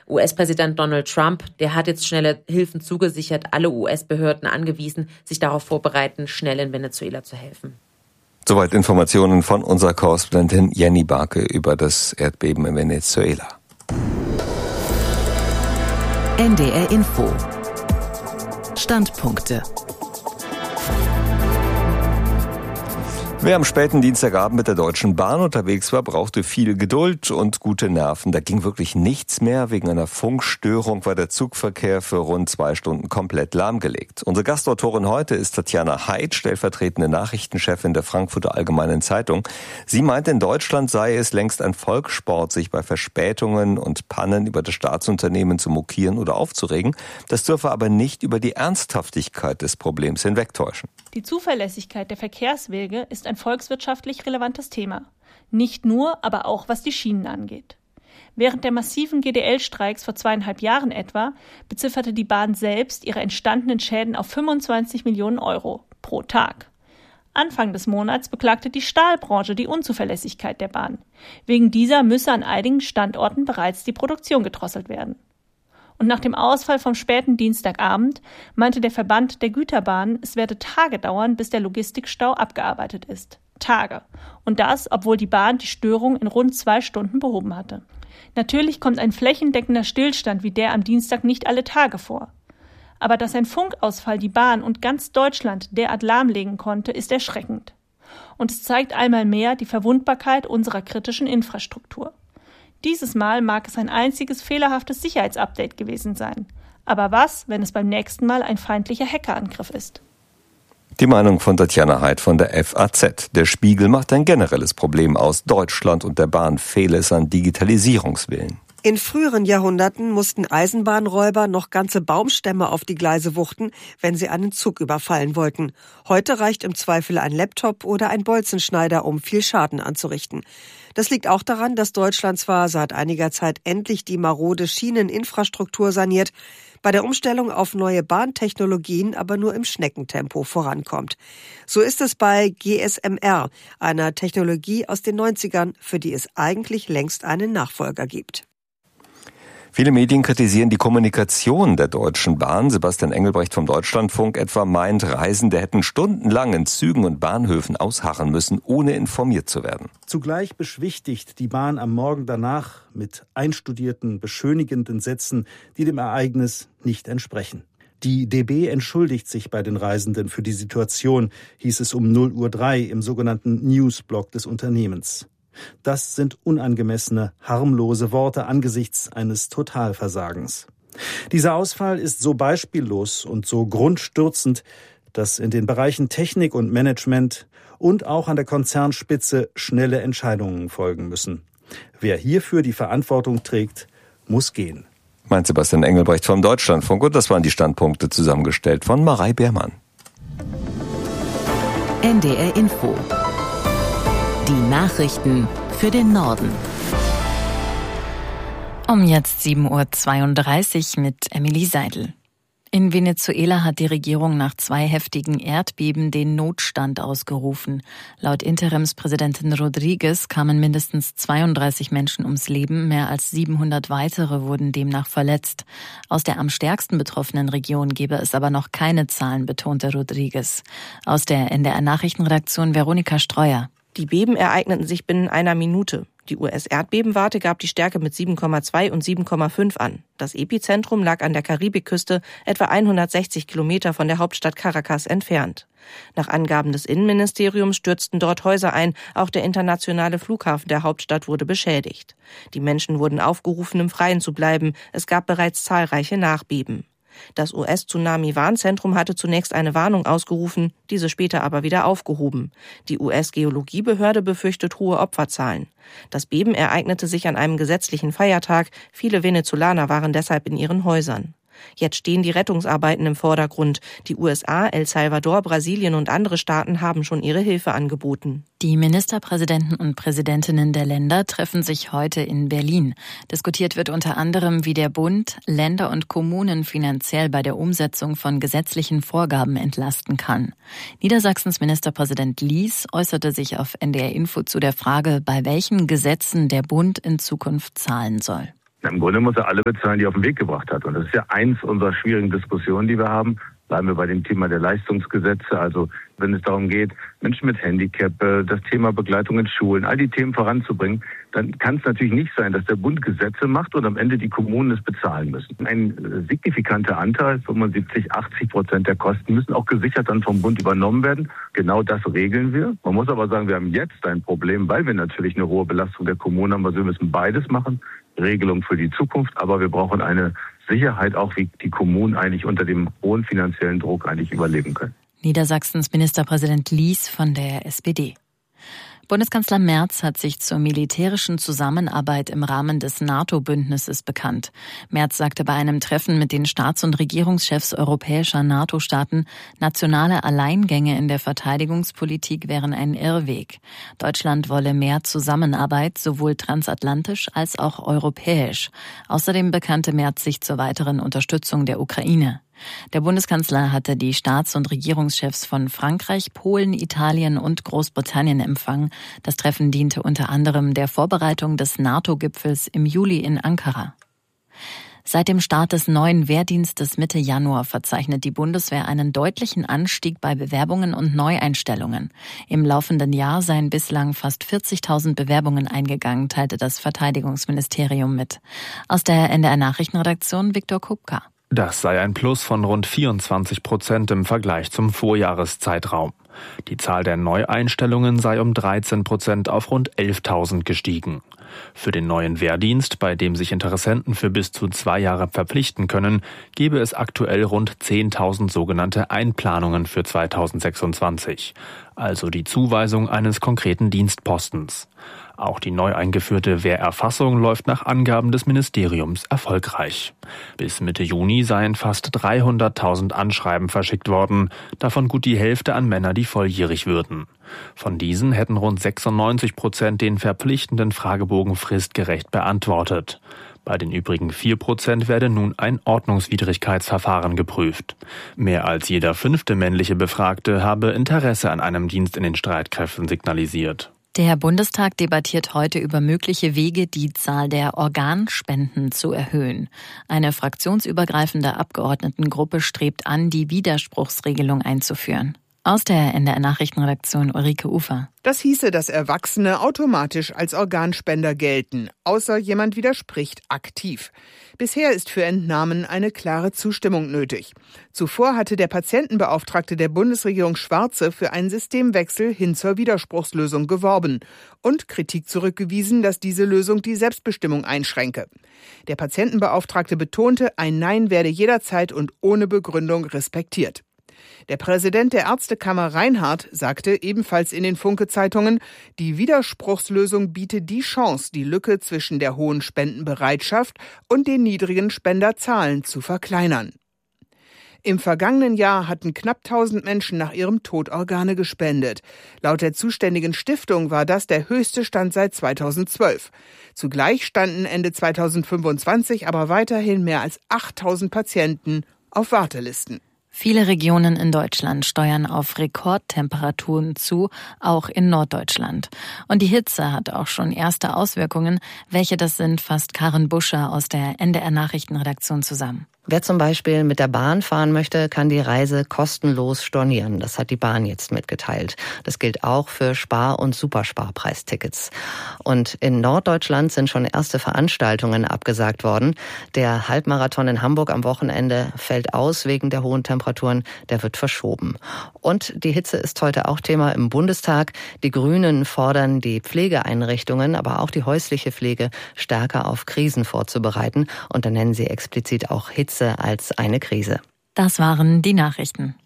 US-Präsident Donald Trump, der hat jetzt schnelle Hilfen zugesichert, alle US-Behörden angewiesen, sich darauf vorbereiten, schnell in Venezuela zu helfen. Soweit Informationen von unserer Korrespondentin Jenny Barke über das Erdbeben in Venezuela. NDR Info. Standpunkte. Wer am späten Dienstagabend mit der Deutschen Bahn unterwegs war, brauchte viel Geduld und gute Nerven. Da ging wirklich nichts mehr. Wegen einer Funkstörung war der Zugverkehr für rund 2 Stunden komplett lahmgelegt. Unsere Gastautorin heute ist Tatjana Heid, stellvertretende Nachrichtenchefin der Frankfurter Allgemeinen Zeitung. Sie meint, in Deutschland sei es längst ein Volkssport, sich bei Verspätungen und Pannen über das Staatsunternehmen zu mokieren oder aufzuregen. Das dürfe aber nicht über die Ernsthaftigkeit des Problems hinwegtäuschen. Die Zuverlässigkeit der Verkehrswege ist ein volkswirtschaftlich relevantes Thema. Nicht nur, aber auch was die Schienen angeht. Während der massiven GDL-Streiks vor 2,5 Jahren etwa bezifferte die Bahn selbst ihre entstandenen Schäden auf 25 Millionen Euro pro Tag. Anfang des Monats beklagte die Stahlbranche die Unzuverlässigkeit der Bahn. Wegen dieser müsse an einigen Standorten bereits die Produktion gedrosselt werden. Und nach dem Ausfall vom späten Dienstagabend meinte der Verband der Güterbahnen, es werde Tage dauern, bis der Logistikstau abgearbeitet ist. Tage. Und das, obwohl die Bahn die Störung in rund 2 Stunden behoben hatte. Natürlich kommt ein flächendeckender Stillstand wie der am Dienstag nicht alle Tage vor. Aber dass ein Funkausfall die Bahn und ganz Deutschland derart lahmlegen konnte, ist erschreckend. Und es zeigt einmal mehr die Verwundbarkeit unserer kritischen Infrastruktur. Dieses Mal mag es ein einziges fehlerhaftes Sicherheitsupdate gewesen sein. Aber was, wenn es beim nächsten Mal ein feindlicher Hackerangriff ist? Die Meinung von Tatjana Heid von der FAZ. Der Spiegel macht ein generelles Problem aus. Deutschland und der Bahn fehle es an Digitalisierungswillen. In früheren Jahrhunderten mussten Eisenbahnräuber noch ganze Baumstämme auf die Gleise wuchten, wenn sie einen Zug überfallen wollten. Heute reicht im Zweifel ein Laptop oder ein Bolzenschneider, um viel Schaden anzurichten. Das liegt auch daran, dass Deutschland zwar seit einiger Zeit endlich die marode Schieneninfrastruktur saniert, bei der Umstellung auf neue Bahntechnologien aber nur im Schneckentempo vorankommt. So ist es bei GSM-R, einer Technologie aus den 90ern, für die es eigentlich längst einen Nachfolger gibt. Viele Medien kritisieren die Kommunikation der Deutschen Bahn. Sebastian Engelbrecht vom Deutschlandfunk etwa meint, Reisende hätten stundenlang in Zügen und Bahnhöfen ausharren müssen, ohne informiert zu werden. Zugleich beschwichtigt die Bahn am Morgen danach mit einstudierten, beschönigenden Sätzen, die dem Ereignis nicht entsprechen. Die DB entschuldigt sich bei den Reisenden für die Situation, hieß es um 0:03 Uhr im sogenannten Newsblog des Unternehmens. Das sind unangemessene, harmlose Worte angesichts eines Totalversagens. Dieser Ausfall ist so beispiellos und so grundstürzend, dass in den Bereichen Technik und Management und auch an der Konzernspitze schnelle Entscheidungen folgen müssen. Wer hierfür die Verantwortung trägt, muss gehen. Meint Sebastian Engelbrecht vom Deutschlandfunk, und das waren die Standpunkte zusammengestellt von Marei Beermann. NDR Info. Die Nachrichten für den Norden. Um jetzt 7:32 Uhr mit Emily Seidel. In Venezuela hat die Regierung nach 2 heftigen Erdbeben den Notstand ausgerufen. Laut Interimspräsidentin Rodriguez kamen mindestens 32 Menschen ums Leben, mehr als 700 weitere wurden demnach verletzt. Aus der am stärksten betroffenen Region gebe es aber noch keine Zahlen, betonte Rodriguez. Aus der NDR-Nachrichtenredaktion Veronika Streuer. Die Beben ereigneten sich binnen einer Minute. Die US-Erdbebenwarte gab die Stärke mit 7,2 und 7,5 an. Das Epizentrum lag an der Karibikküste, etwa 160 Kilometer von der Hauptstadt Caracas entfernt. Nach Angaben des Innenministeriums stürzten dort Häuser ein, auch der internationale Flughafen der Hauptstadt wurde beschädigt. Die Menschen wurden aufgerufen, im Freien zu bleiben. Es gab bereits zahlreiche Nachbeben. Das US-Tsunami-Warnzentrum hatte zunächst eine Warnung ausgerufen, diese später aber wieder aufgehoben. Die US-Geologiebehörde befürchtet hohe Opferzahlen. Das Beben ereignete sich an einem gesetzlichen Feiertag. Viele Venezolaner waren deshalb in ihren Häusern. Jetzt stehen die Rettungsarbeiten im Vordergrund. Die USA, El Salvador, Brasilien und andere Staaten haben schon ihre Hilfe angeboten. Die Ministerpräsidenten und Präsidentinnen der Länder treffen sich heute in Berlin. Diskutiert wird unter anderem, wie der Bund Länder und Kommunen finanziell bei der Umsetzung von gesetzlichen Vorgaben entlasten kann. Niedersachsens Ministerpräsident Lies äußerte sich auf NDR Info zu der Frage, bei welchen Gesetzen der Bund in Zukunft zahlen soll. Im Grunde muss er alle bezahlen, die er auf den Weg gebracht hat. Und das ist ja eins unserer schwierigen Diskussionen, die wir haben. Bleiben wir bei dem Thema der Leistungsgesetze. Also wenn es darum geht, Menschen mit Handicap, das Thema Begleitung in Schulen, all die Themen voranzubringen, dann kann es natürlich nicht sein, dass der Bund Gesetze macht und am Ende die Kommunen es bezahlen müssen. Ein signifikanter Anteil, 75-80% der Kosten, müssen auch gesichert dann vom Bund übernommen werden. Genau das regeln wir. Man muss aber sagen, wir haben jetzt ein Problem, weil wir natürlich eine hohe Belastung der Kommunen haben. Also wir müssen beides machen. Regelung für die Zukunft, aber wir brauchen eine Sicherheit auch, wie die Kommunen eigentlich unter dem hohen finanziellen Druck eigentlich überleben können. Niedersachsens Ministerpräsident Lies von der SPD. Bundeskanzler Merz hat sich zur militärischen Zusammenarbeit im Rahmen des NATO-Bündnisses bekannt. Merz sagte bei einem Treffen mit den Staats- und Regierungschefs europäischer NATO-Staaten, nationale Alleingänge in der Verteidigungspolitik wären ein Irrweg. Deutschland wolle mehr Zusammenarbeit, sowohl transatlantisch als auch europäisch. Außerdem bekannte Merz sich zur weiteren Unterstützung der Ukraine. Der Bundeskanzler hatte die Staats- und Regierungschefs von Frankreich, Polen, Italien und Großbritannien empfangen. Das Treffen diente unter anderem der Vorbereitung des NATO-Gipfels im Juli in Ankara. Seit dem Start des neuen Wehrdienstes Mitte Januar verzeichnet die Bundeswehr einen deutlichen Anstieg bei Bewerbungen und Neueinstellungen. Im laufenden Jahr seien bislang fast 40.000 Bewerbungen eingegangen, teilte das Verteidigungsministerium mit. Aus der NDR Nachrichtenredaktion Viktor Kupka. Das sei ein Plus von rund 24% im Vergleich zum Vorjahreszeitraum. Die Zahl der Neueinstellungen sei um 13% auf rund 11.000 gestiegen. Für den neuen Wehrdienst, bei dem sich Interessenten für bis zu 2 Jahre verpflichten können, gebe es aktuell rund 10.000 sogenannte Einplanungen für 2026, also die Zuweisung eines konkreten Dienstpostens. Auch die neu eingeführte Wehrerfassung läuft nach Angaben des Ministeriums erfolgreich. Bis Mitte Juni seien fast 300.000 Anschreiben verschickt worden, davon gut die Hälfte an Männer, die volljährig würden. Von diesen hätten rund 96% den verpflichtenden Fragebogen fristgerecht beantwortet. Bei den übrigen 4% werde nun ein Ordnungswidrigkeitsverfahren geprüft. Mehr als jeder 5. männliche Befragte habe Interesse an einem Dienst in den Streitkräften signalisiert. Der Bundestag debattiert heute über mögliche Wege, die Zahl der Organspenden zu erhöhen. Eine fraktionsübergreifende Abgeordnetengruppe strebt an, die Widerspruchsregelung einzuführen. Aus der NDR Nachrichtenredaktion Ulrike Ufer. Das hieße, dass Erwachsene automatisch als Organspender gelten, außer jemand widerspricht aktiv. Bisher ist für Entnahmen eine klare Zustimmung nötig. Zuvor hatte der Patientenbeauftragte der Bundesregierung Schwarze für einen Systemwechsel hin zur Widerspruchslösung geworben und Kritik zurückgewiesen, dass diese Lösung die Selbstbestimmung einschränke. Der Patientenbeauftragte betonte, ein Nein werde jederzeit und ohne Begründung respektiert. Der Präsident der Ärztekammer Reinhardt sagte ebenfalls in den Funke-Zeitungen, die Widerspruchslösung biete die Chance, die Lücke zwischen der hohen Spendenbereitschaft und den niedrigen Spenderzahlen zu verkleinern. Im vergangenen Jahr hatten knapp 1000 Menschen nach ihrem Tod Organe gespendet. Laut der zuständigen Stiftung war das der höchste Stand seit 2012. Zugleich standen Ende 2025 aber weiterhin mehr als 8000 Patienten auf Wartelisten. Viele Regionen in Deutschland steuern auf Rekordtemperaturen zu, auch in Norddeutschland. Und die Hitze hat auch schon erste Auswirkungen. Welche das sind, fasst Karin Buscher aus der NDR Nachrichtenredaktion zusammen. Wer zum Beispiel mit der Bahn fahren möchte, kann die Reise kostenlos stornieren. Das hat die Bahn jetzt mitgeteilt. Das gilt auch für Spar- und Supersparpreistickets. Und in Norddeutschland sind schon erste Veranstaltungen abgesagt worden. Der Halbmarathon in Hamburg am Wochenende fällt aus wegen der hohen Temperaturen. Der wird verschoben. Und die Hitze ist heute auch Thema im Bundestag. Die Grünen fordern, die Pflegeeinrichtungen, aber auch die häusliche Pflege stärker auf Krisen vorzubereiten. Und da nennen sie explizit auch Hitze als eine Krise. Das waren die Nachrichten.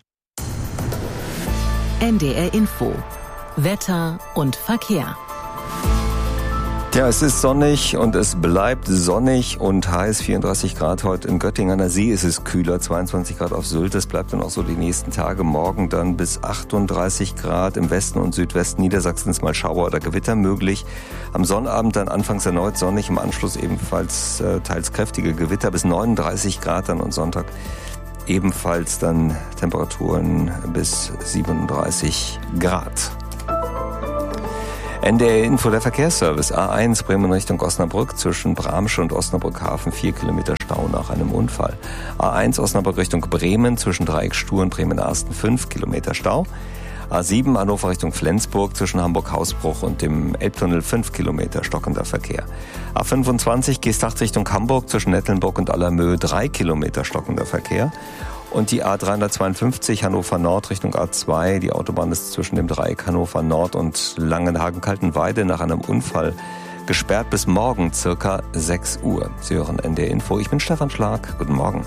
NDR Info. Wetter und Verkehr. Ja, es ist sonnig und es bleibt sonnig und heiß. 34 Grad heute in Göttingen an der See ist es kühler, 22 Grad auf Sylt. Es bleibt dann auch so die nächsten Tage. Morgen dann bis 38 Grad im Westen und Südwesten Niedersachsens mal Schauer oder Gewitter möglich. Am Sonnabend dann anfangs erneut sonnig, im Anschluss ebenfalls teils kräftige Gewitter bis 39 Grad dann und Sonntag ebenfalls dann Temperaturen bis 37 Grad. NDR Info, der Verkehrsservice. A1 Bremen Richtung Osnabrück zwischen Bramsche und Osnabrück Hafen 4 Kilometer Stau nach einem Unfall. A1 Osnabrück Richtung Bremen zwischen Dreieck Stur und Bremen-Arsten 5 Kilometer Stau. A7 Hannover Richtung Flensburg zwischen Hamburg-Hausbruch und dem Elbtunnel 5 Kilometer stockender Verkehr. A25 Geesthacht Richtung Hamburg zwischen Nettelnburg und Allermöhe 3 Kilometer stockender Verkehr. Und die A352 Hannover Nord Richtung A2. Die Autobahn ist zwischen dem Dreieck Hannover Nord und Langenhagen-Kaltenweide nach einem Unfall gesperrt bis morgen circa 6 Uhr. Sie hören NDR Info. Ich bin Stefan Schlag. Guten Morgen.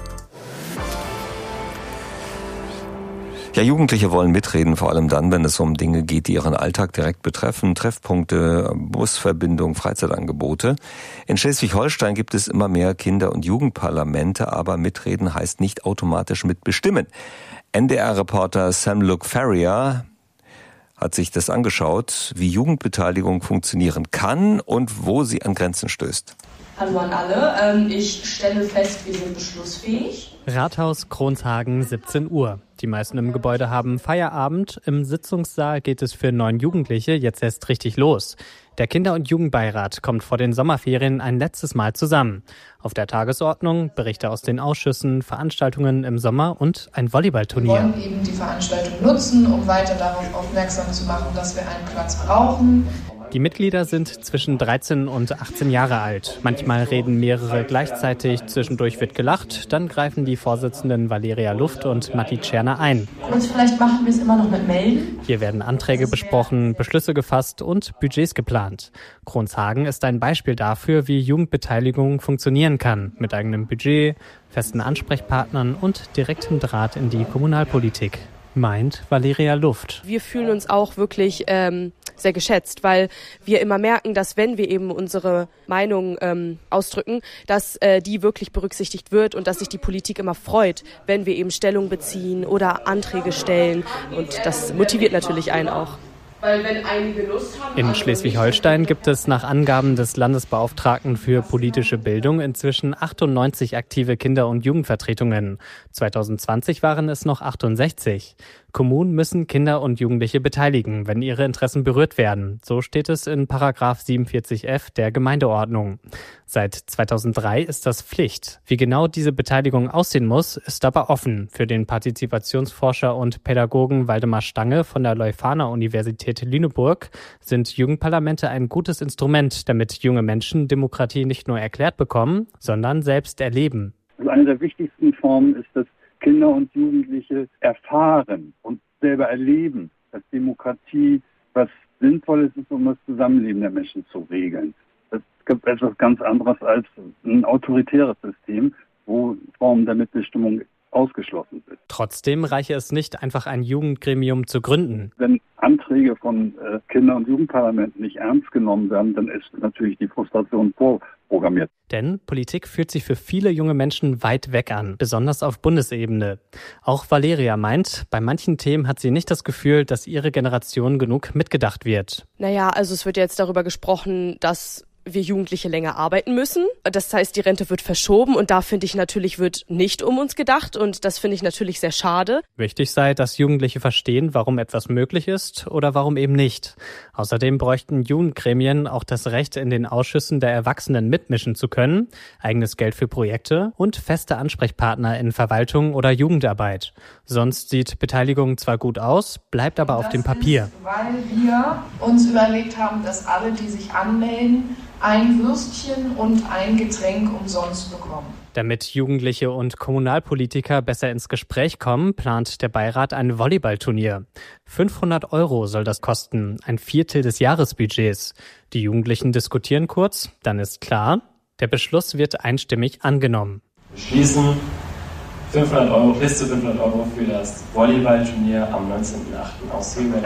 Ja, Jugendliche wollen mitreden, vor allem dann, wenn es um Dinge geht, die ihren Alltag direkt betreffen. Treffpunkte, Busverbindungen, Freizeitangebote. In Schleswig-Holstein gibt es immer mehr Kinder- und Jugendparlamente, aber mitreden heißt nicht automatisch mitbestimmen. NDR-Reporter Sam-Luke Ferrier hat sich das angeschaut, wie Jugendbeteiligung funktionieren kann und wo sie an Grenzen stößt. Hallo an alle, ich stelle fest, wir sind beschlussfähig. Rathaus Kronshagen, 17 Uhr. Die meisten im Gebäude haben Feierabend. Im Sitzungssaal geht es für 9 Jugendliche jetzt erst richtig los. Der Kinder- und Jugendbeirat kommt vor den Sommerferien ein letztes Mal zusammen. Auf der Tagesordnung Berichte aus den Ausschüssen, Veranstaltungen im Sommer und ein Volleyballturnier. Wir wollen eben die Veranstaltung nutzen, um weiter darauf aufmerksam zu machen, dass wir einen Platz brauchen. Die Mitglieder sind zwischen 13 und 18 Jahre alt. Manchmal reden mehrere gleichzeitig, zwischendurch wird gelacht. Dann greifen die Vorsitzenden Valeria Luft und Matti Tscherner ein. Und vielleicht machen wir es immer noch mit Melden. Hier werden Anträge besprochen, Beschlüsse gefasst und Budgets geplant. Kronshagen ist ein Beispiel dafür, wie Jugendbeteiligung funktionieren kann. Mit eigenem Budget, festen Ansprechpartnern und direktem Draht in die Kommunalpolitik. Meint Valeria Luft. Wir fühlen uns auch wirklich sehr geschätzt, weil wir immer merken, dass wenn wir eben unsere Meinung ausdrücken, dass die wirklich berücksichtigt wird und dass sich die Politik immer freut, wenn wir eben Stellung beziehen oder Anträge stellen. Und das motiviert natürlich einen auch. Weil wenn einige Lust haben, in Schleswig-Holstein gibt es nach Angaben des Landesbeauftragten für politische Bildung inzwischen 98 aktive Kinder- und Jugendvertretungen. 2020 waren es noch 68. Kommunen müssen Kinder und Jugendliche beteiligen, wenn ihre Interessen berührt werden. So steht es in Paragraph 47f der Gemeindeordnung. Seit 2003 ist das Pflicht. Wie genau diese Beteiligung aussehen muss, ist aber offen. Für den Partizipationsforscher und Pädagogen Waldemar Stange von der Leuphana-Universität Lüneburg sind Jugendparlamente ein gutes Instrument, damit junge Menschen Demokratie nicht nur erklärt bekommen, sondern selbst erleben. Also eine der wichtigsten Formen ist, dass Kinder und Jugendliche erfahren und selber erleben, dass Demokratie was Sinnvolles ist, um das Zusammenleben der Menschen zu regeln. Das gibt etwas ganz anderes als ein autoritäres System, wo Formen der Mitbestimmung ausgeschlossen sind. Trotzdem reiche es nicht, einfach ein Jugendgremium zu gründen. Wenn Anträge von Kinder- und Jugendparlamenten nicht ernst genommen werden, dann ist natürlich die Frustration vorprogrammiert. Denn Politik fühlt sich für viele junge Menschen weit weg an, besonders auf Bundesebene. Auch Valeria meint, bei manchen Themen hat sie nicht das Gefühl, dass ihre Generation genug mitgedacht wird. Naja, also es wird jetzt darüber gesprochen, dass wir Jugendliche länger arbeiten müssen. Das heißt, die Rente wird verschoben und da finde ich natürlich, wird nicht um uns gedacht und das finde ich natürlich sehr schade. Wichtig sei, dass Jugendliche verstehen, warum etwas möglich ist oder warum eben nicht. Außerdem bräuchten Jugendgremien auch das Recht, in den Ausschüssen der Erwachsenen mitmischen zu können, eigenes Geld für Projekte und feste Ansprechpartner in Verwaltung oder Jugendarbeit. Sonst sieht Beteiligung zwar gut aus, bleibt aber auf dem Papier. Weil wir uns überlegt haben, dass alle, die sich anmelden, ein Würstchen und ein Getränk umsonst bekommen. Damit Jugendliche und Kommunalpolitiker besser ins Gespräch kommen, plant der Beirat ein Volleyballturnier. 500 € soll das kosten, ein Viertel des Jahresbudgets. Die Jugendlichen diskutieren kurz, dann ist klar, der Beschluss wird einstimmig angenommen. Wir schließen 500 € bis zu 500 € für das Volleyballturnier am 19.08. aus Hügeln.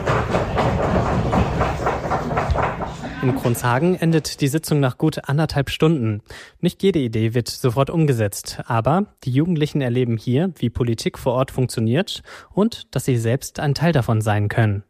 In Kronshagen endet die Sitzung nach gut 1,5 Stunden. Nicht jede Idee wird sofort umgesetzt, aber die Jugendlichen erleben hier, wie Politik vor Ort funktioniert und dass sie selbst ein Teil davon sein können.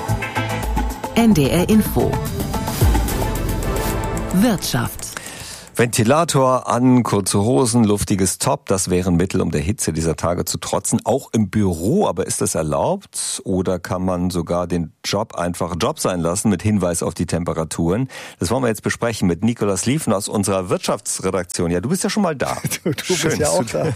NDR Info. Wirtschaft. Ventilator an, kurze Hosen, luftiges Top, das wären Mittel, um der Hitze dieser Tage zu trotzen, auch im Büro. Aber ist das erlaubt oder kann man sogar den Job einfach Job sein lassen mit Hinweis auf die Temperaturen? Das wollen wir jetzt besprechen mit Nicolas Lieven aus unserer Wirtschaftsredaktion. Ja, du bist ja schon mal da. Du bist ja auch da.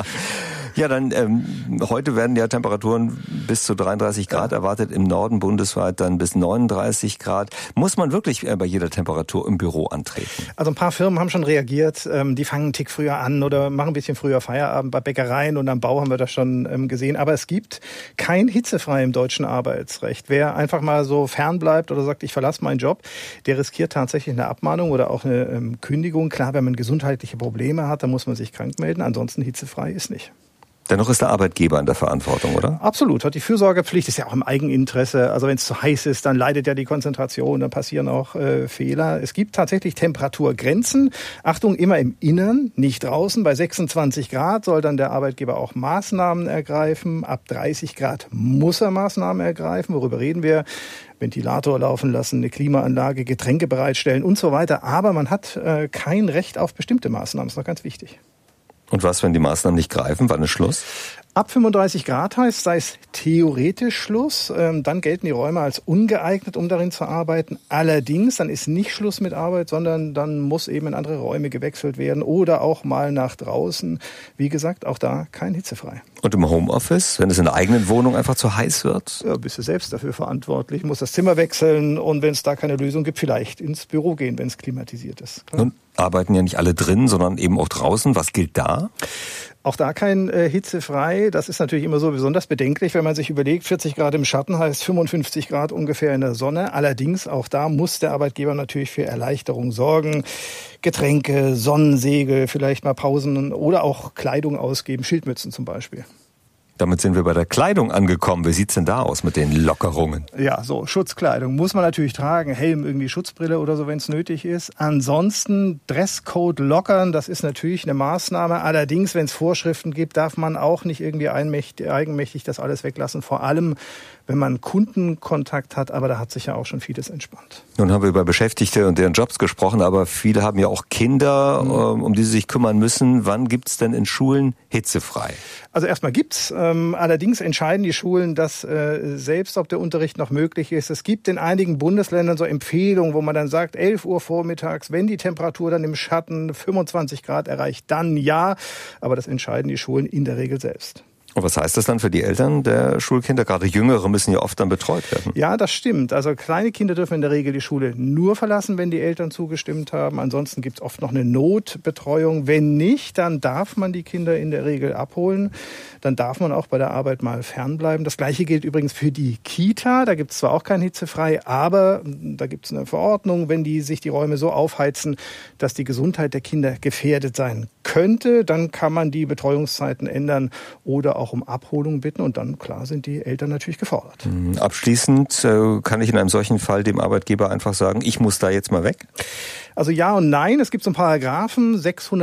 Ja, dann heute werden ja Temperaturen bis zu 33 Grad erwartet, im Norden bundesweit dann bis 39 Grad. Muss man wirklich bei jeder Temperatur im Büro antreten? Also ein paar Firmen haben schon reagiert, die fangen einen Tick früher an oder machen ein bisschen früher Feierabend. Bei Bäckereien und am Bau haben wir das schon gesehen. Aber es gibt kein hitzefrei im deutschen Arbeitsrecht. Wer einfach mal so fernbleibt oder sagt, ich verlasse meinen Job, der riskiert tatsächlich eine Abmahnung oder auch eine Kündigung. Klar, wenn man gesundheitliche Probleme hat, dann muss man sich krank melden. Ansonsten hitzefrei ist nicht. Dennoch ist der Arbeitgeber in der Verantwortung, oder? Absolut. Hat die Fürsorgepflicht, ist ja auch im Eigeninteresse. Also wenn es zu heiß ist, dann leidet ja die Konzentration, dann passieren auch Fehler. Es gibt tatsächlich Temperaturgrenzen. Achtung, immer im Innern, nicht draußen. Bei 26 Grad soll dann der Arbeitgeber auch Maßnahmen ergreifen. Ab 30 Grad muss er Maßnahmen ergreifen. Worüber reden wir? Ventilator laufen lassen, eine Klimaanlage, Getränke bereitstellen und so weiter. Aber man hat kein Recht auf bestimmte Maßnahmen. Das ist noch ganz wichtig. Und was, wenn die Maßnahmen nicht greifen? Wann ist Schluss? Ab 35 Grad heißt, sei es theoretisch Schluss. Dann gelten die Räume als ungeeignet, um darin zu arbeiten. Allerdings, dann ist nicht Schluss mit Arbeit, sondern dann muss eben in andere Räume gewechselt werden oder auch mal nach draußen. Wie gesagt, auch da kein hitzefrei. Und im Homeoffice, wenn es in der eigenen Wohnung einfach zu heiß wird? Ja, bist du selbst dafür verantwortlich, muss das Zimmer wechseln und wenn es da keine Lösung gibt, vielleicht ins Büro gehen, wenn es klimatisiert ist. Klar. Nun arbeiten ja nicht alle drin, sondern eben auch draußen. Was gilt da? Auch da kein hitzefrei. Das ist natürlich immer so besonders bedenklich, wenn man sich überlegt, 40 Grad im Schatten heißt 55 Grad ungefähr in der Sonne. Allerdings, auch da muss der Arbeitgeber natürlich für Erleichterung sorgen. Getränke, Sonnensegel, vielleicht mal Pausen oder auch Kleidung ausgeben, Schildmützen zum Beispiel. Damit sind wir bei der Kleidung angekommen. Wie sieht's denn da aus mit den Lockerungen? Ja, so Schutzkleidung muss man natürlich tragen, Helm, irgendwie Schutzbrille oder so, wenn es nötig ist. Ansonsten Dresscode lockern, das ist natürlich eine Maßnahme. Allerdings, wenn es Vorschriften gibt, darf man auch nicht irgendwie eigenmächtig das alles weglassen. Vor allem, wenn man Kundenkontakt hat, aber da hat sich ja auch schon vieles entspannt. Nun haben wir über Beschäftigte und deren Jobs gesprochen, aber viele haben ja auch Kinder, um die sie sich kümmern müssen. Wann gibt's denn in Schulen hitzefrei? Also erstmal gibt's. Allerdings entscheiden die Schulen das selbst, ob der Unterricht noch möglich ist. Es gibt in einigen Bundesländern so Empfehlungen, wo man dann sagt, 11 Uhr vormittags, wenn die Temperatur dann im Schatten 25 Grad erreicht, dann ja. Aber das entscheiden die Schulen in der Regel selbst. Und was heißt das dann für die Eltern der Schulkinder? Gerade Jüngere müssen ja oft dann betreut werden. Ja, das stimmt. Also kleine Kinder dürfen in der Regel die Schule nur verlassen, wenn die Eltern zugestimmt haben. Ansonsten gibt es oft noch eine Notbetreuung. Wenn nicht, dann darf man die Kinder in der Regel abholen. Dann darf man auch bei der Arbeit mal fernbleiben. Das Gleiche gilt übrigens für die Kita. Da gibt es zwar auch kein hitzefrei, aber da gibt es eine Verordnung, wenn sich die Räume so aufheizen, dass die Gesundheit der Kinder gefährdet sein könnte, dann kann man die Betreuungszeiten ändern oder auch um Abholung bitten und dann, klar, sind die Eltern natürlich gefordert. Abschließend kann ich in einem solchen Fall dem Arbeitgeber einfach sagen, ich muss da jetzt mal weg? Also ja und nein, es gibt so einen Paragraphen,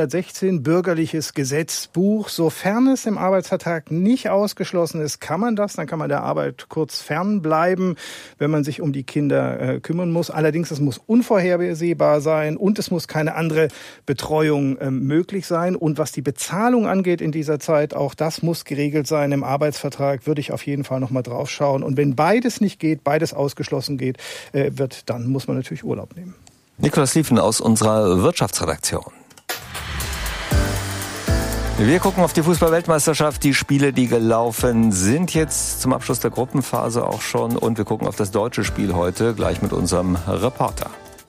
616 Bürgerliches Gesetzbuch. Sofern es im Arbeitsvertrag nicht ausgeschlossen ist, kann man das, dann kann man der Arbeit kurz fernbleiben, wenn man sich um die Kinder kümmern muss. Allerdings, es muss unvorhersehbar sein und es muss keine andere Betreuung möglich sein. Und was die Bezahlung angeht in dieser Zeit, auch das muss geregelt sein im Arbeitsvertrag, würde ich auf jeden Fall nochmal drauf schauen. Und wenn beides nicht geht, beides ausgeschlossen wird, dann muss man natürlich Urlaub nehmen. Nicolas Lieven aus unserer Wirtschaftsredaktion. Wir gucken auf die Fußball-Weltmeisterschaft, die Spiele, die gelaufen sind jetzt zum Abschluss der Gruppenphase auch schon. Und wir gucken auf das deutsche Spiel heute, gleich mit unserem Reporter.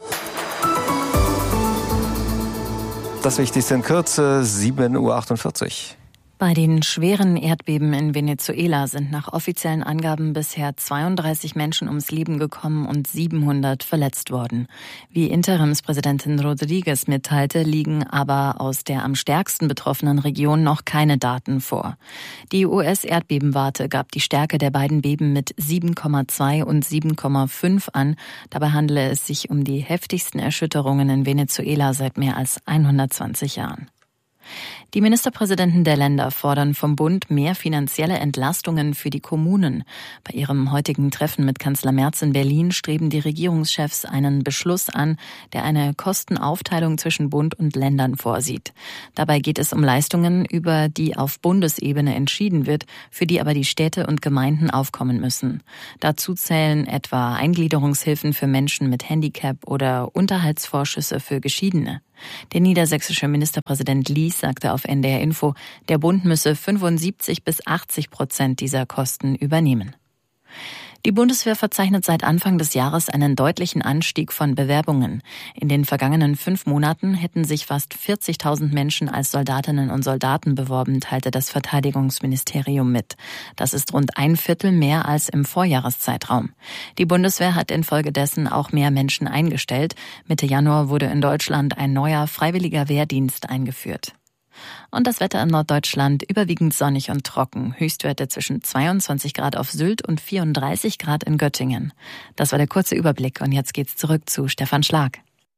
Das Wichtigste in Kürze, 7:48 Uhr. Bei den schweren Erdbeben in Venezuela sind nach offiziellen Angaben bisher 32 Menschen ums Leben gekommen und 700 verletzt worden. Wie Interimspräsidentin Rodriguez mitteilte, liegen aber aus der am stärksten betroffenen Region noch keine Daten vor. Die US-Erdbebenwarte gab die Stärke der beiden Beben mit 7,2 und 7,5 an. Dabei handele es sich um die heftigsten Erschütterungen in Venezuela seit mehr als 120 Jahren. Die Ministerpräsidenten der Länder fordern vom Bund mehr finanzielle Entlastungen für die Kommunen. Bei ihrem heutigen Treffen mit Kanzler Merz in Berlin streben die Regierungschefs einen Beschluss an, der eine Kostenaufteilung zwischen Bund und Ländern vorsieht. Dabei geht es um Leistungen, über die auf Bundesebene entschieden wird, für die aber die Städte und Gemeinden aufkommen müssen. Dazu zählen etwa Eingliederungshilfen für Menschen mit Handicap oder Unterhaltsvorschüsse für Geschiedene. Der niedersächsische Ministerpräsident Lies sagte auf NDR Info, der Bund müsse 75-80% dieser Kosten übernehmen. Die Bundeswehr verzeichnet seit Anfang des Jahres einen deutlichen Anstieg von Bewerbungen. In den vergangenen 5 Monaten hätten sich fast 40.000 Menschen als Soldatinnen und Soldaten beworben, teilte das Verteidigungsministerium mit. Das ist rund 1/4 mehr als im Vorjahreszeitraum. Die Bundeswehr hat infolgedessen auch mehr Menschen eingestellt. Mitte Januar wurde in Deutschland ein neuer freiwilliger Wehrdienst eingeführt. Und das Wetter in Norddeutschland überwiegend sonnig und trocken. Höchstwerte zwischen 22 Grad auf Sylt und 34 Grad in Göttingen. Das war der kurze Überblick und jetzt geht's zurück zu Stefan Schlag.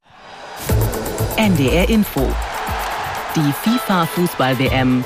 NDR Info. Die FIFA-Fußball-WM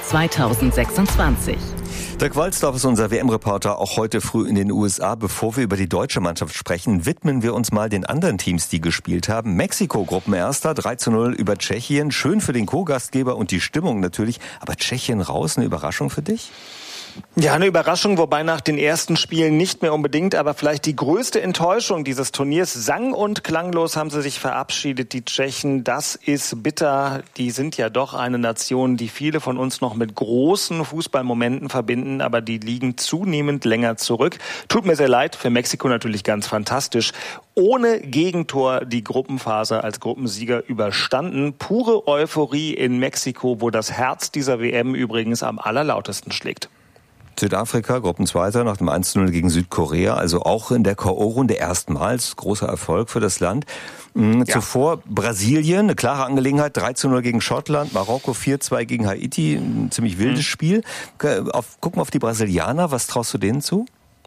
2026. Dirk Walzdorf ist unser WM-Reporter, auch heute früh in den USA. Bevor wir über die deutsche Mannschaft sprechen, widmen wir uns mal den anderen Teams, die gespielt haben. Mexiko, Gruppenerster, 3:0 über Tschechien. Schön für den Co-Gastgeber und die Stimmung natürlich. Aber Tschechien raus, eine Überraschung für dich? Ja, eine Überraschung, wobei nach den ersten Spielen nicht mehr unbedingt, aber vielleicht die größte Enttäuschung dieses Turniers. Sang- und klanglos haben sie sich verabschiedet, die Tschechen. Das ist bitter. Die sind ja doch eine Nation, die viele von uns noch mit großen Fußballmomenten verbinden, aber die liegen zunehmend länger zurück. Tut mir sehr leid, für Mexiko natürlich ganz fantastisch. Ohne Gegentor die Gruppenphase als Gruppensieger überstanden. Pure Euphorie in Mexiko, wo das Herz dieser WM übrigens am allerlautesten schlägt. Südafrika, Gruppenzweiter nach dem 1:0 gegen Südkorea, also auch in der K.O.-Runde erstmals. Großer Erfolg für das Land. Zuvor Brasilien, eine klare Angelegenheit, 3:0 gegen Schottland, Marokko 4:2 gegen Haiti, ein ziemlich wildes Spiel. Gucken wir auf die Brasilianer, was traust du denen zu?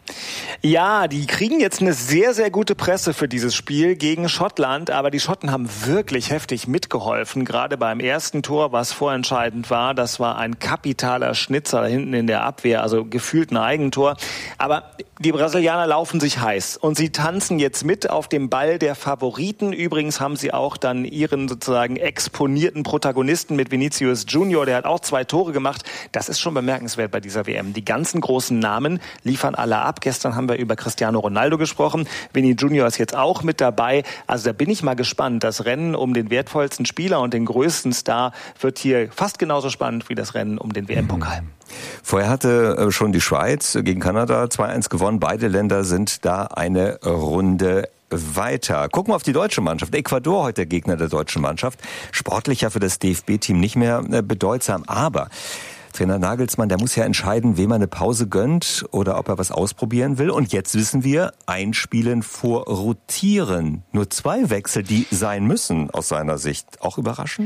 Ja, die kriegen jetzt eine sehr, sehr gute Presse für dieses Spiel gegen Schottland, aber die Schotten haben wirklich heftig mitgeholfen, gerade beim ersten Tor, was vorentscheidend war. Das war ein kapitaler Schnitzer da hinten in der Abwehr, also gefühlt ein Eigentor. Aber die Brasilianer laufen sich heiß und sie tanzen jetzt mit auf dem Ball der Favoriten. Übrigens haben sie auch dann ihren sozusagen exponierten Protagonisten mit Vinicius Junior, der hat auch 2 Tore gemacht. Das ist schon bemerkenswert bei dieser WM. Die ganzen großen Namen liefern alle ab. Gestern haben wir über Cristiano Ronaldo gesprochen. Vinny Junior ist jetzt auch mit dabei. Also da bin ich mal gespannt. Das Rennen um den wertvollsten Spieler und den größten Star wird hier fast genauso spannend wie das Rennen um den WM-Pokal. Vorher hatte schon die Schweiz gegen Kanada 2:1 gewonnen. Beide Länder sind da eine Runde weiter. Gucken wir auf die deutsche Mannschaft. Ecuador heute der Gegner der deutschen Mannschaft. Sportlicher für das DFB-Team nicht mehr bedeutsam, aber Trainer Nagelsmann, der muss ja entscheiden, wem er eine Pause gönnt oder ob er was ausprobieren will. Und jetzt wissen wir, einspielen vor Rotieren. Nur 2 Wechsel, die sein müssen aus seiner Sicht. Auch überraschend?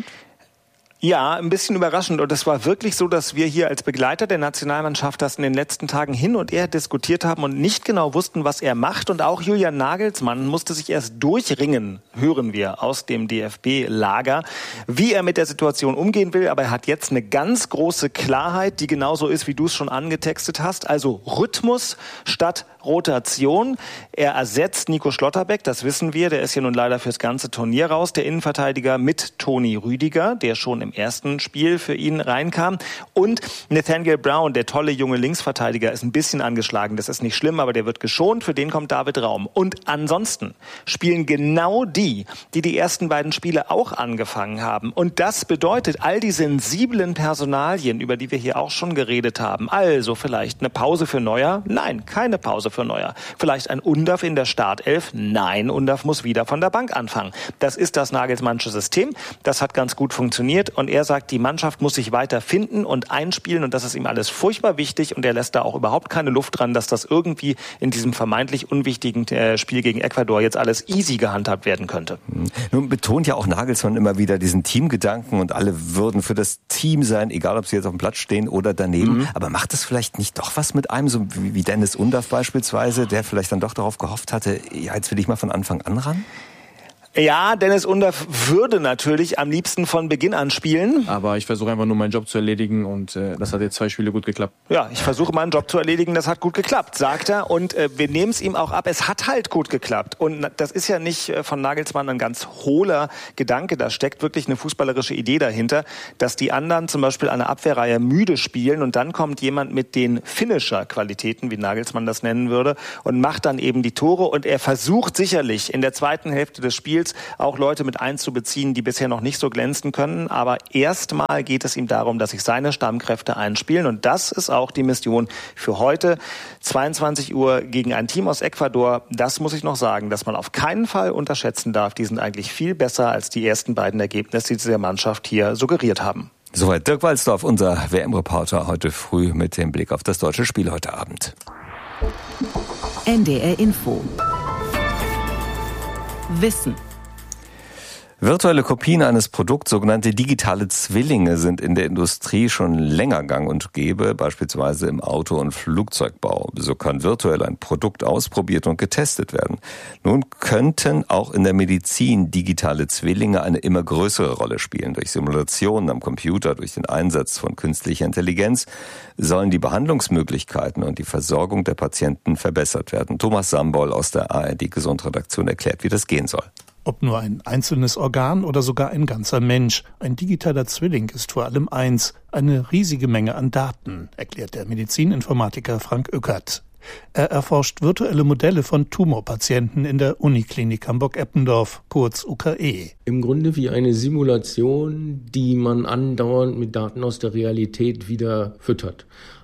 Ja, ein bisschen überraschend. Und es war wirklich so, dass wir hier als Begleiter der Nationalmannschaft das in den letzten Tagen hin und her diskutiert haben und nicht genau wussten, was er macht. Und auch Julian Nagelsmann musste sich erst durchringen, hören wir aus dem DFB-Lager, wie er mit der Situation umgehen will. Aber er hat jetzt eine ganz große Klarheit, die genauso ist, wie du es schon angetextet hast. Also Rhythmus statt Rotation. Er ersetzt Nico Schlotterbeck, das wissen wir. Der ist ja nun leider fürs ganze Turnier raus. Der Innenverteidiger mit Toni Rüdiger, der schon im ersten Spiel für ihn reinkam. Und Nathaniel Brown, der tolle junge Linksverteidiger, ist ein bisschen angeschlagen. Das ist nicht schlimm, aber der wird geschont. Für den kommt David Raum. Und ansonsten spielen genau die ersten beiden Spiele auch angefangen haben. Und das bedeutet, all die sensiblen Personalien, über die wir hier auch schon geredet haben, also vielleicht eine Pause für Neuer? Nein, keine Pause für Neuer. Vielleicht ein Undav in der Startelf? Nein, Undav muss wieder von der Bank anfangen. Das ist das Nagelsmannsche System. Das hat ganz gut funktioniert. Und er sagt, die Mannschaft muss sich weiter finden und einspielen. Und das ist ihm alles furchtbar wichtig. Und er lässt da auch überhaupt keine Luft dran, dass das irgendwie in diesem vermeintlich unwichtigen Spiel gegen Ecuador jetzt alles easy gehandhabt werden könnte. Nun betont ja auch Nagelsmann immer wieder diesen Teamgedanken und alle würden für das Team sein, egal ob sie jetzt auf dem Platz stehen oder daneben. Aber macht das vielleicht nicht doch was mit einem, so wie Dennis Undav beispielsweise, der vielleicht dann doch darauf gehofft hatte, ja, jetzt will ich mal von Anfang an ran? Ja, Dennis Undaff würde natürlich am liebsten von Beginn an spielen. Aber ich versuche einfach nur meinen Job zu erledigen und das hat jetzt 2 Spiele gut geklappt. Ja, ich versuche meinen Job zu erledigen, das hat gut geklappt, sagt er. Und wir nehmen es ihm auch ab, es hat halt gut geklappt. Und das ist ja nicht von Nagelsmann ein ganz hohler Gedanke, da steckt wirklich eine fußballerische Idee dahinter, dass die anderen zum Beispiel eine Abwehrreihe müde spielen und dann kommt jemand mit den Finisher-Qualitäten, wie Nagelsmann das nennen würde, und macht dann eben die Tore. Und er versucht sicherlich in der zweiten Hälfte des Spiels auch Leute mit einzubeziehen, die bisher noch nicht so glänzen können. Aber erstmal geht es ihm darum, dass sich seine Stammkräfte einspielen. Und das ist auch die Mission für heute. 22 Uhr gegen ein Team aus Ecuador. Das muss ich noch sagen, dass man auf keinen Fall unterschätzen darf. Die sind eigentlich viel besser als die ersten beiden Ergebnisse, die diese Mannschaft hier suggeriert haben. Soweit Dirk Walzdorf, unser WM-Reporter, heute früh mit dem Blick auf das deutsche Spiel heute Abend. NDR Info. Wissen. Virtuelle Kopien eines Produkts, sogenannte digitale Zwillinge, sind in der Industrie schon länger gang und gäbe, beispielsweise im Auto- und Flugzeugbau. So kann virtuell ein Produkt ausprobiert und getestet werden. Nun könnten auch in der Medizin digitale Zwillinge eine immer größere Rolle spielen. Durch Simulationen am Computer, durch den Einsatz von künstlicher Intelligenz sollen die Behandlungsmöglichkeiten und die Versorgung der Patienten verbessert werden. Thomas Sambol aus der ARD-Gesundredaktion erklärt, wie das gehen soll. Ob nur ein einzelnes Organ oder sogar ein ganzer Mensch. Ein digitaler Zwilling ist vor allem eins, eine riesige Menge an Daten, erklärt der Medizininformatiker Frank Ueckert. Er erforscht virtuelle Modelle von Tumorpatienten in der Uniklinik Hamburg-Eppendorf, kurz UKE. Im Grunde wie eine Simulation, die man andauernd mit Daten aus der Realität wieder füttert.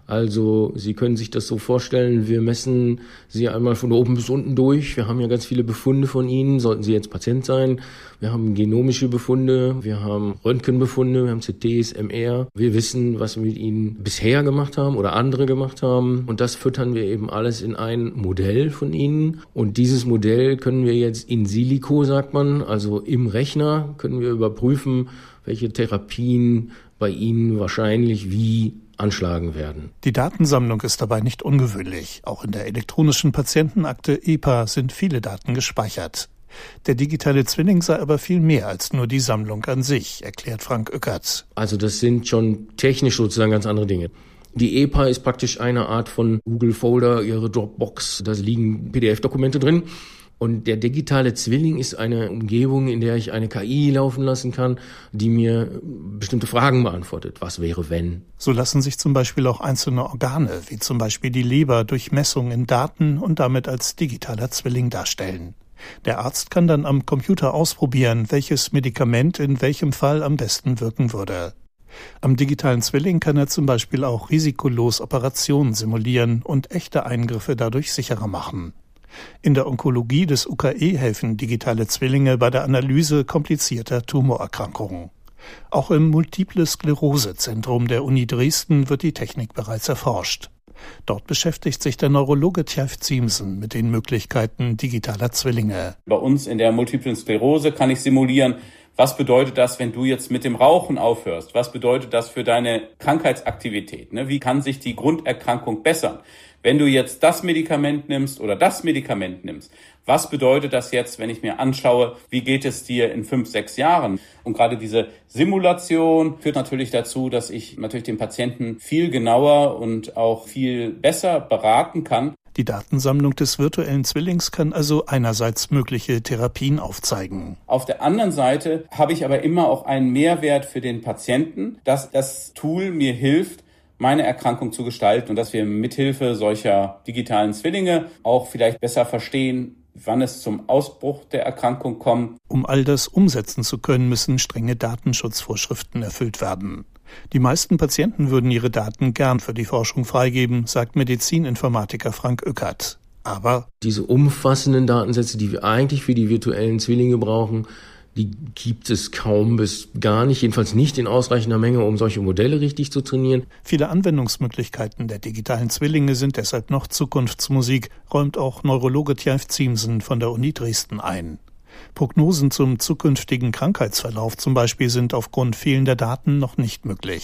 Also Sie können sich das so vorstellen, wir messen Sie einmal von oben bis unten durch. Wir haben ja ganz viele Befunde von Ihnen, sollten Sie jetzt Patient sein. Wir haben genomische Befunde, wir haben Röntgenbefunde, wir haben CTs, MR. Wir wissen, was wir mit Ihnen bisher gemacht haben oder andere gemacht haben. Und das füttern wir eben alles in ein Modell von Ihnen. Und dieses Modell können wir jetzt in silico, sagt man, also im Rechner, können wir überprüfen, welche Therapien bei Ihnen wahrscheinlich wie anschlagen werden. Die Datensammlung ist dabei nicht ungewöhnlich. Auch in der elektronischen Patientenakte EPA sind viele Daten gespeichert. Der digitale Zwilling sei aber viel mehr als nur die Sammlung an sich, erklärt Frank Ueckert. Also das sind schon technisch sozusagen ganz andere Dinge. Die EPA ist praktisch eine Art von Google Folder, ihre Dropbox. Da liegen PDF-Dokumente drin. Und der digitale Zwilling ist eine Umgebung, in der ich eine KI laufen lassen kann, die mir bestimmte Fragen beantwortet. Was wäre, wenn? So lassen sich zum Beispiel auch einzelne Organe, wie zum Beispiel die Leber, durch Messung in Daten und damit als digitaler Zwilling darstellen. Der Arzt kann dann am Computer ausprobieren, welches Medikament in welchem Fall am besten wirken würde. Am digitalen Zwilling kann er zum Beispiel auch risikolos Operationen simulieren und echte Eingriffe dadurch sicherer machen. In der Onkologie des UKE helfen digitale Zwillinge bei der Analyse komplizierter Tumorerkrankungen. Auch im Multiple-Sklerose-Zentrum der Uni Dresden wird die Technik bereits erforscht. Dort beschäftigt sich der Neurologe Tjaf Ziemsen mit den Möglichkeiten digitaler Zwillinge. Bei uns in der Multiplen Sklerose kann ich simulieren, was bedeutet das, wenn du jetzt mit dem Rauchen aufhörst? Was bedeutet das für deine Krankheitsaktivität? Wie kann sich die Grunderkrankung bessern? Wenn du jetzt das Medikament nimmst oder das Medikament nimmst, was bedeutet das jetzt, wenn ich mir anschaue, wie geht es dir in 5, 6 Jahren? Und gerade diese Simulation führt natürlich dazu, dass ich natürlich den Patienten viel genauer und auch viel besser beraten kann. Die Datensammlung des virtuellen Zwillings kann also einerseits mögliche Therapien aufzeigen. Auf der anderen Seite habe ich aber immer auch einen Mehrwert für den Patienten, dass das Tool mir hilft, meine Erkrankung zu gestalten und dass wir mithilfe solcher digitalen Zwillinge auch vielleicht besser verstehen, wann es zum Ausbruch der Erkrankung kommt. Um all das umsetzen zu können, müssen strenge Datenschutzvorschriften erfüllt werden. Die meisten Patienten würden ihre Daten gern für die Forschung freigeben, sagt Medizininformatiker Frank Ueckert. Aber diese umfassenden Datensätze, die wir eigentlich für die virtuellen Zwillinge brauchen, die gibt es kaum bis gar nicht, jedenfalls nicht in ausreichender Menge, um solche Modelle richtig zu trainieren. Viele Anwendungsmöglichkeiten der digitalen Zwillinge sind deshalb noch Zukunftsmusik, räumt auch Neurologe Tjaf Ziemsen von der Uni Dresden ein. Prognosen zum zukünftigen Krankheitsverlauf zum Beispiel sind aufgrund fehlender Daten noch nicht möglich.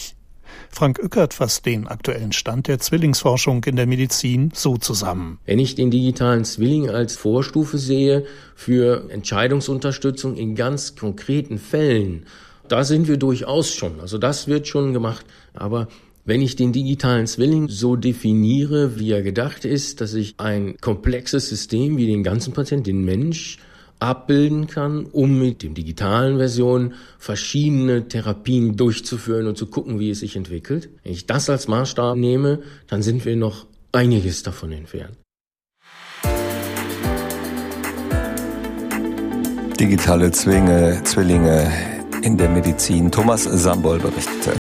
Frank Ückert fasst den aktuellen Stand der Zwillingsforschung in der Medizin so zusammen. Wenn ich den digitalen Zwilling als Vorstufe sehe für Entscheidungsunterstützung in ganz konkreten Fällen, da sind wir durchaus schon. Also das wird schon gemacht. Aber wenn ich den digitalen Zwilling so definiere, wie er gedacht ist, dass ich ein komplexes System wie den ganzen Patienten, den Mensch, abbilden kann, um mit den digitalen Versionen verschiedene Therapien durchzuführen und zu gucken, wie es sich entwickelt. Wenn ich das als Maßstab nehme, dann sind wir noch einiges davon entfernt. Digitale Zwillinge in der Medizin. Thomas Sambol berichtete.